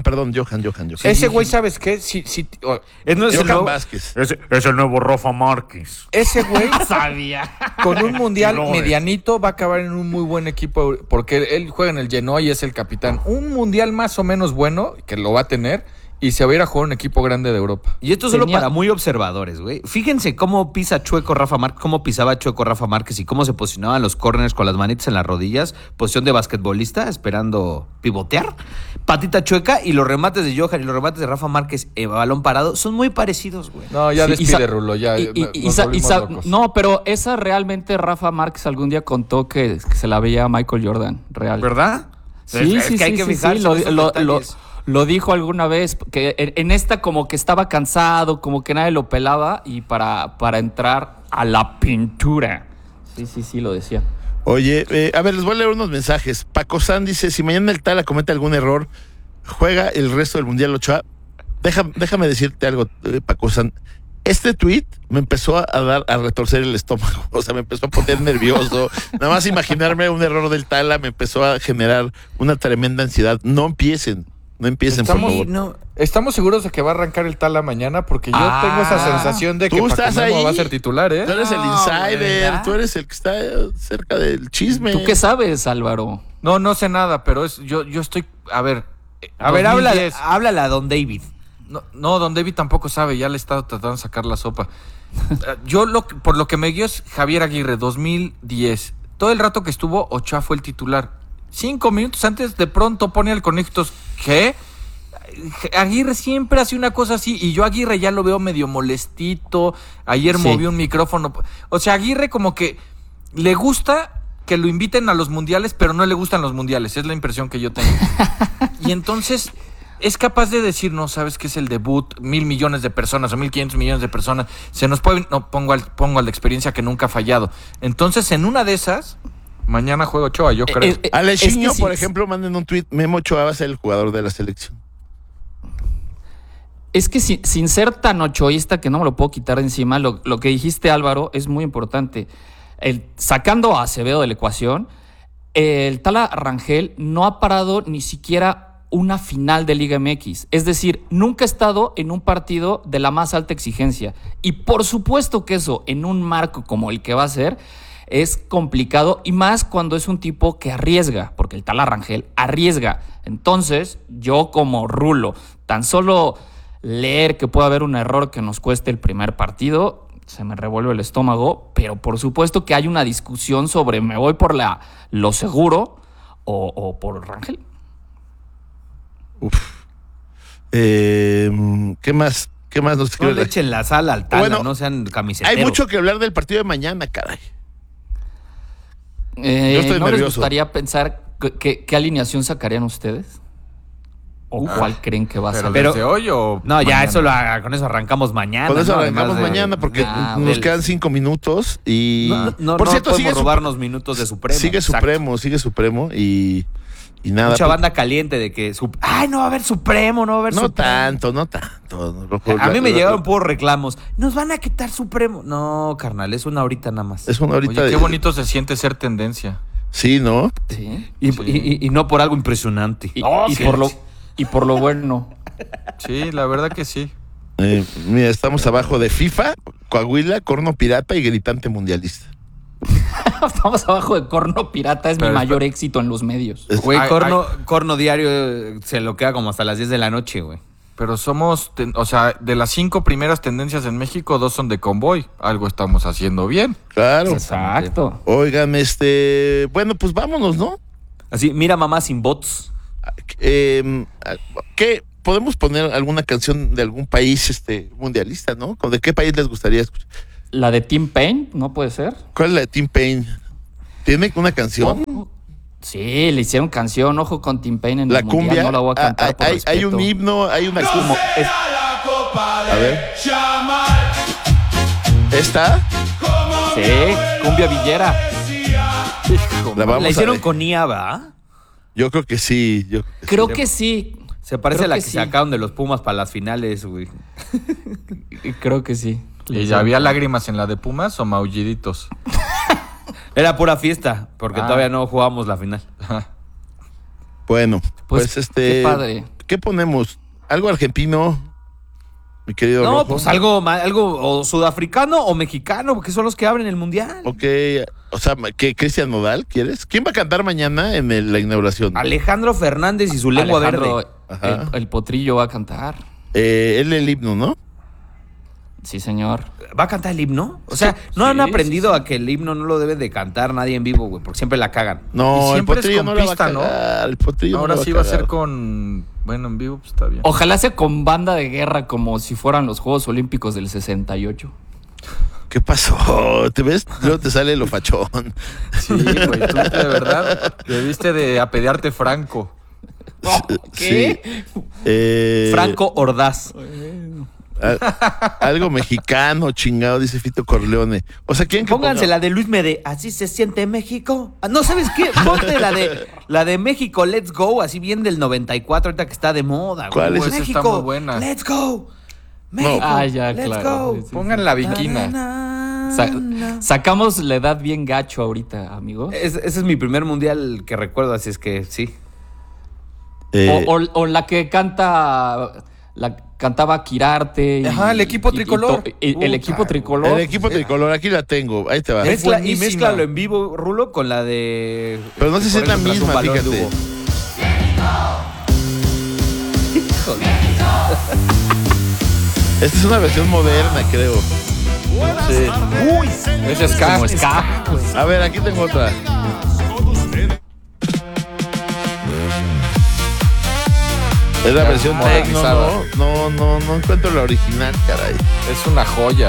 Speaker 3: Ese güey, ¿sabes qué?
Speaker 2: No es el
Speaker 1: Johan
Speaker 2: nuevo-
Speaker 1: Vázquez.
Speaker 2: Es el nuevo Rafa Márquez.
Speaker 3: Ese güey
Speaker 2: Sabía.
Speaker 3: con un mundial
Speaker 2: Flores.
Speaker 3: medianito va a acabar en un muy buen equipo porque él juega en el Genoa y es el capitán. Un mundial más o menos bueno, que lo va a tener, y se va a ir a jugar un equipo grande de Europa.
Speaker 2: Y esto solo
Speaker 4: Tenía-
Speaker 2: para muy observadores, güey. Fíjense cómo pisa chueco Rafa Márquez, cómo pisaba chueco Rafa Márquez y cómo se posicionaban los corners con las manitas en las rodillas, posición de basquetbolista, esperando pivotear, patita chueca, y los remates de Johan y los remates de Rafa Márquez, balón parado, son muy parecidos, güey.
Speaker 3: No, ya
Speaker 4: Sí,
Speaker 3: despide, Rulo, ya. Nos volvimos locos.
Speaker 4: No, pero esa realmente Rafa Márquez algún día contó que se la veía a Michael Jordan, real.
Speaker 2: ¿Verdad?
Speaker 4: Sí,
Speaker 2: Es
Speaker 4: sí,
Speaker 2: que hay
Speaker 4: sí,
Speaker 2: que
Speaker 4: sí,
Speaker 2: fijarse
Speaker 4: sí,
Speaker 2: en esos detalles.
Speaker 4: lo dijo alguna vez, que en esta como que estaba cansado, como que nadie lo pelaba, y para entrar a la pintura. Sí, lo decía.
Speaker 1: Oye, a ver, les voy a leer unos mensajes. Paco San dice, si mañana el Tala comete algún error, juega el resto del Mundial Ochoa. Déjame decirte algo, Paco San. Este tweet me empezó a retorcer el estómago, o sea, me empezó a poner nervioso. Nada más imaginarme un error del Tala me empezó a generar una tremenda ansiedad. No empiecen, por favor.
Speaker 3: Estamos seguros de que va a arrancar el Tala mañana porque yo tengo esa sensación de que
Speaker 1: Tú
Speaker 3: Paco
Speaker 1: estás
Speaker 3: Memo
Speaker 1: ahí.
Speaker 3: va a ser titular, ¿eh?
Speaker 1: Tú eres el
Speaker 2: No,
Speaker 1: insider,
Speaker 2: ¿verdad?
Speaker 1: tú eres el que está cerca del chisme.
Speaker 4: ¿Tú qué sabes, Álvaro?
Speaker 3: No sé nada, pero yo estoy... A ver,
Speaker 2: A ver,
Speaker 3: 2010.
Speaker 2: háblale a Don David.
Speaker 3: No, don David tampoco sabe, ya le he estado tratando de sacar la sopa. Por lo que me guió es Javier Aguirre, 2010. Todo el rato que estuvo, Ochoa fue el titular. 5 minutos antes, de pronto pone al Conejitos. ¿Qué? Aguirre siempre hace una cosa así, y yo a Aguirre ya lo veo medio molestito. Ayer
Speaker 4: Sí.
Speaker 3: movió un micrófono. O sea, Aguirre como que le gusta que lo inviten a los mundiales, pero no le gustan los mundiales. Es la impresión que yo tengo. Y entonces... es capaz de decir, no, sabes que es el debut, 1,000 millones de personas o 1,500 millones de personas, se nos puede, no, pongo al de experiencia que nunca ha fallado. Entonces, en una de esas, mañana juega Ochoa, yo creo.
Speaker 1: Alechiño,
Speaker 4: es que
Speaker 1: por
Speaker 4: sí,
Speaker 1: ejemplo, manden un tuit, Memo Ochoa va a ser el jugador de la selección.
Speaker 4: Es que sin ser tan ochoísta, que no me lo puedo quitar de encima, lo que dijiste, Álvaro, es muy importante. Sacando a Acevedo de la ecuación, el Tala Rangel no ha parado ni siquiera una final de Liga MX. Es decir, nunca ha estado en un partido de la más alta exigencia. Y por supuesto que eso, en un marco como el que va a ser, es complicado, y más cuando es un tipo que arriesga, porque el Tala Rangel arriesga. Entonces, yo como Rulo, tan solo leer que puede haber un error que nos cueste el primer partido, se me revuelve el estómago, pero por supuesto que hay una discusión sobre me voy por lo seguro o por Rangel.
Speaker 1: ¿Qué más nos
Speaker 2: No
Speaker 1: escribe?
Speaker 2: le echen la sal al Tala,
Speaker 1: Bueno,
Speaker 2: no sean camiseteros.
Speaker 1: Hay mucho que hablar del partido de mañana, caray. Yo estoy
Speaker 4: ¿No les
Speaker 1: nervioso.
Speaker 4: gustaría pensar qué alineación sacarían ustedes? ¿O cuál creen que va a
Speaker 3: ¿Pero
Speaker 4: ser?
Speaker 3: desde hoy o
Speaker 2: No, ya
Speaker 3: mañana?
Speaker 2: con eso arrancamos mañana.
Speaker 1: Con eso
Speaker 2: ¿no?
Speaker 1: arrancamos
Speaker 2: Además de-
Speaker 1: mañana porque
Speaker 4: Ah,
Speaker 1: nos
Speaker 2: del-
Speaker 1: quedan 5 minutos y...
Speaker 2: No
Speaker 1: por cierto,
Speaker 2: podemos
Speaker 1: sigue
Speaker 2: robarnos minutos de Supremo.
Speaker 1: Sigue
Speaker 2: Exacto.
Speaker 1: Supremo y nada.
Speaker 2: Mucha
Speaker 1: pues,
Speaker 2: banda caliente de que... ¡Ay, no va a haber Supremo, no va a haber
Speaker 1: no
Speaker 2: Supremo!
Speaker 1: tanto.
Speaker 2: A mí me llegaron puros reclamos. Nos van a quitar Supremo. No, carnal, es una horita nada más.
Speaker 1: Es una horita
Speaker 3: Oye, qué
Speaker 1: de-
Speaker 3: bonito se siente ser tendencia.
Speaker 1: Sí, ¿no?
Speaker 4: Sí.
Speaker 2: Y no por algo impresionante.
Speaker 4: Y por lo bueno.
Speaker 3: Sí, la verdad que sí.
Speaker 1: Mira, estamos abajo de FIFA, Coahuila, Corno Pirata y Gritante Mundialista.
Speaker 4: Estamos abajo de Corno Pirata, es
Speaker 3: Pero
Speaker 4: mi mayor éxito en los medios.
Speaker 1: Es-
Speaker 2: Güey,
Speaker 3: Ay,
Speaker 2: Corno Diario se lo queda como hasta las 10 de la noche, güey.
Speaker 3: Pero somos, o sea, de las 5 primeras tendencias en México, 2 son de Convoy. Algo estamos haciendo bien.
Speaker 1: Claro.
Speaker 4: Exacto.
Speaker 1: Oigan, bueno, pues vámonos, ¿no?
Speaker 2: Así, mira mamá sin bots.
Speaker 1: ¿Qué? ¿Podemos poner alguna canción de algún país mundialista, no? ¿De qué país les gustaría escuchar?
Speaker 4: La de Tim Payne, ¿no puede ser?
Speaker 1: ¿Cuál es la de Tim Payne? ¿Tiene una canción?
Speaker 4: Sí, le hicieron canción, ojo con Tim Payne en
Speaker 1: La
Speaker 4: el mundial,
Speaker 1: cumbia.
Speaker 4: no la voy a cantar por
Speaker 1: hay
Speaker 4: respeto.
Speaker 1: un himno, hay una cumbia. A ver. ¿Esta?
Speaker 4: Sí, cumbia villera.
Speaker 1: La vamos
Speaker 2: La
Speaker 1: a
Speaker 2: hicieron
Speaker 1: ver.
Speaker 2: con IA, ¿va?
Speaker 1: Yo creo que sí.
Speaker 4: Creo que sí.
Speaker 2: Se parece
Speaker 4: Creo
Speaker 2: a la
Speaker 4: que
Speaker 2: que
Speaker 4: sí.
Speaker 2: sacaron de los Pumas para las finales, güey.
Speaker 4: Creo que sí.
Speaker 3: ¿Y ya había lágrimas en la de Pumas o maulliditos?
Speaker 2: Era pura fiesta, porque
Speaker 3: Ah.
Speaker 2: todavía no jugábamos la final.
Speaker 1: Bueno,
Speaker 4: Pues, qué padre.
Speaker 1: ¿Qué ponemos? ¿Algo argentino, mi querido
Speaker 2: No,
Speaker 1: Rojo?
Speaker 2: pues algo o sudafricano o mexicano, porque son los que abren el mundial.
Speaker 1: Ok, o sea, ¿qué, Cristian Nodal, quieres? ¿Quién va a cantar mañana en la inauguración?
Speaker 2: Alejandro Fernández y su lengua
Speaker 4: Alejandro,
Speaker 2: verde.
Speaker 1: Ajá.
Speaker 4: el potrillo va a cantar.
Speaker 1: Él el himno, ¿no?
Speaker 4: Sí, señor.
Speaker 2: ¿Va a cantar el himno? O sea, ¿no
Speaker 4: Sí,
Speaker 2: han aprendido
Speaker 4: sí, sí.
Speaker 2: a que el himno no lo debe de cantar nadie en vivo, güey? Porque siempre la cagan.
Speaker 3: Y
Speaker 1: No, el
Speaker 3: siempre es
Speaker 1: potrillo
Speaker 3: con
Speaker 1: no la va a
Speaker 3: pista, ¿no?
Speaker 1: cagar. El potrillo
Speaker 3: Ahora
Speaker 1: no la
Speaker 3: sí va a
Speaker 1: cagar.
Speaker 3: ser con... Bueno, en vivo pues está bien.
Speaker 4: Ojalá sea con banda de guerra como si fueran los Juegos Olímpicos del 68.
Speaker 1: ¿Qué pasó? ¿Te ves? Luego te sale lo fachón.
Speaker 3: Sí, güey, tú de verdad debiste de apedearte Franco.
Speaker 1: Sí.
Speaker 2: Franco Ordaz.
Speaker 1: Algo mexicano, chingado, dice Fito Corleone. O sea, ¿quién que
Speaker 2: Pónganse
Speaker 1: ponga?
Speaker 2: la de Luis Mede. Así se siente México. Ah, no, ¿sabes qué? Ponte la de México, Let's Go, así bien del 94, ahorita que está de moda.
Speaker 1: ¿Cuál
Speaker 2: güey.
Speaker 1: es?
Speaker 3: Esa
Speaker 2: México,
Speaker 3: está muy buena.
Speaker 2: Let's Go. México,
Speaker 4: Ah, ya,
Speaker 2: let's
Speaker 4: claro.
Speaker 2: go.
Speaker 4: Sí, sí, sí.
Speaker 3: Pongan la viquina.
Speaker 4: Sacamos la edad bien gacho ahorita, amigo.
Speaker 2: Ese es mi primer mundial que recuerdo, así es que sí.
Speaker 4: O la que cantaba Quirarte.
Speaker 3: Ajá, el equipo tricolor.
Speaker 4: El equipo tricolor.
Speaker 1: El equipo tricolor, aquí la tengo. Ahí te va.
Speaker 3: Es
Speaker 2: Y
Speaker 3: buenísima.
Speaker 2: mézclalo en vivo, Rulo, con la de...
Speaker 1: Pero no sé si es la
Speaker 2: Por eso tras un
Speaker 1: misma,
Speaker 2: balón de
Speaker 1: fíjate.
Speaker 2: Hugo.
Speaker 1: Esta es una versión moderna, creo.
Speaker 3: Sí.
Speaker 2: Uy,
Speaker 3: Ese es ska.
Speaker 4: Como ska.
Speaker 1: A ver, aquí tengo otra. Es la versión techno,
Speaker 3: modernizada.
Speaker 1: no encuentro la original, caray.
Speaker 3: Es una joya.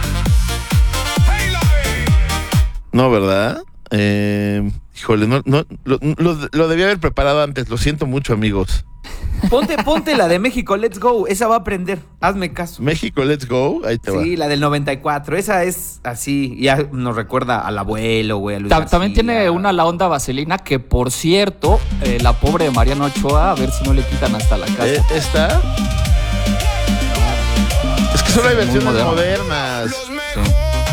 Speaker 1: No, ¿verdad? Híjole, lo debía haber preparado antes. Lo siento mucho, amigos.
Speaker 2: ponte la de México, Let's Go. Esa va a aprender. Hazme caso.
Speaker 1: México, let's go. Ahí te va.
Speaker 2: Sí, la del 94. Esa es así. Ya nos recuerda al abuelo, güey. A Luis
Speaker 4: También
Speaker 2: García.
Speaker 4: tiene una La Onda Vaselina que, por cierto, la pobre de Mariano Ochoa, a ver si no le quitan hasta la casa.
Speaker 1: ¿Esta? Es que solo hay
Speaker 4: Muy
Speaker 1: versiones
Speaker 4: moderna.
Speaker 1: modernas.
Speaker 4: Sí.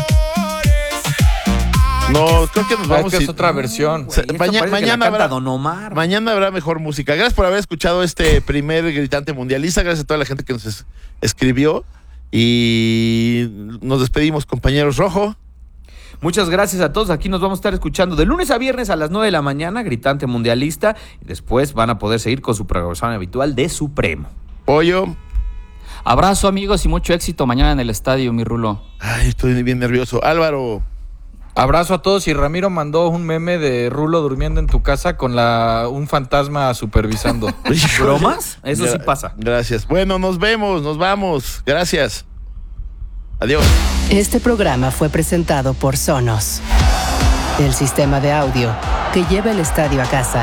Speaker 1: No, creo que nos vamos
Speaker 3: Es que
Speaker 1: y-
Speaker 3: es otra versión.
Speaker 1: O sea,
Speaker 2: Esto
Speaker 1: mañana
Speaker 2: parece que la canta
Speaker 1: habrá-
Speaker 2: Don Omar.
Speaker 1: Mañana habrá mejor música. Gracias por haber escuchado este primer gritante mundialista. Gracias a toda la gente que nos escribió. Y nos despedimos, compañeros. Rojo.
Speaker 2: Muchas gracias a todos. Aquí nos vamos a estar escuchando de lunes a viernes a las 9 de la mañana, Gritante Mundialista. Y después van a poder seguir con su programación habitual de Supremo.
Speaker 1: Pollo.
Speaker 4: Abrazo, amigos, y mucho éxito mañana en el estadio, mi Rulo.
Speaker 1: Ay, estoy bien nervioso. Álvaro.
Speaker 3: Abrazo a todos y Ramiro mandó un meme de Rulo durmiendo en tu casa con un fantasma supervisando.
Speaker 2: ¿Bromas? Eso sí
Speaker 1: Gra-
Speaker 2: pasa.
Speaker 1: Gracias. Bueno, nos vemos, nos vamos. Gracias. Adiós.
Speaker 5: Este programa fue presentado por Sonos, el sistema de audio que lleva el estadio a casa.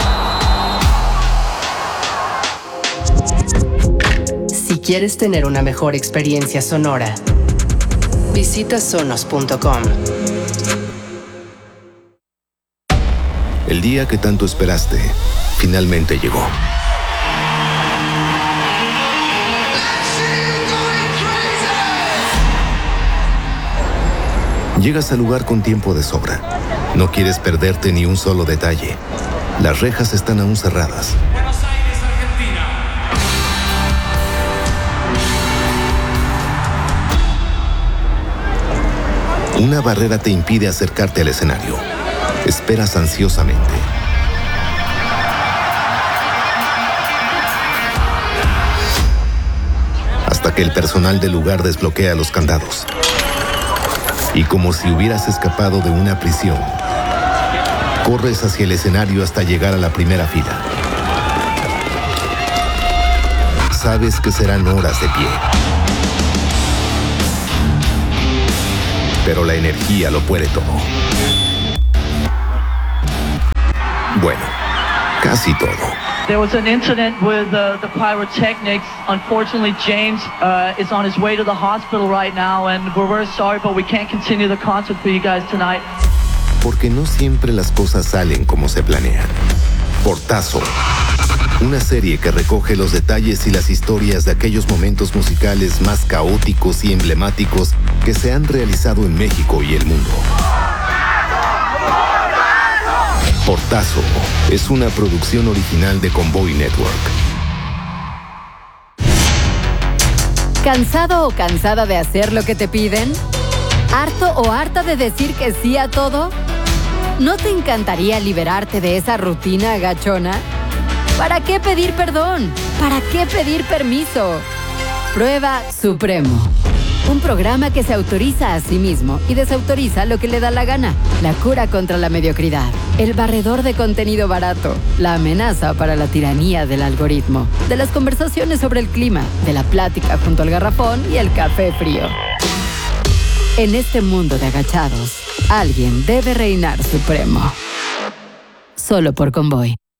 Speaker 5: Si quieres tener una mejor experiencia sonora, visita sonos.com.
Speaker 6: El día que tanto esperaste, finalmente llegó. Llegas al lugar con tiempo de sobra. No quieres perderte ni un solo detalle. Las rejas están aún cerradas.
Speaker 7: Buenos Aires, Argentina.
Speaker 6: Una barrera te impide acercarte al escenario. Esperas ansiosamente. hasta que el personal del lugar desbloquea los candados. Y como si hubieras escapado de una prisión, corres hacia el escenario hasta llegar a la primera fila. Sabes que serán horas de pie. Pero la energía lo puede todo. Bueno, casi todo.
Speaker 8: There was an incident with the pyrotechnics. Unfortunately, James is on his way to the hospital right now, and we're very sorry, but we can't continue the concert for you guys tonight.
Speaker 6: Porque no siempre las cosas salen como se planean. Portazo. Una serie que recoge los detalles y las historias de aquellos momentos musicales más caóticos y emblemáticos que se han realizado en México y el mundo. Portazo es una producción original de Convoy Network.
Speaker 5: ¿Cansado o cansada de hacer lo que te piden? ¿Harto o harta de decir que sí a todo? ¿No te encantaría liberarte de esa rutina agachona? ¿Para qué pedir perdón? ¿Para qué pedir permiso? Prueba Supremo. Un programa que se autoriza a sí mismo y desautoriza lo que le da la gana. La cura contra la mediocridad. El barredor de contenido barato. La amenaza para la tiranía del algoritmo. De las conversaciones sobre el clima. De la plática junto al garrafón y el café frío. En este mundo de agachados, alguien debe reinar supremo. Solo por Convoy.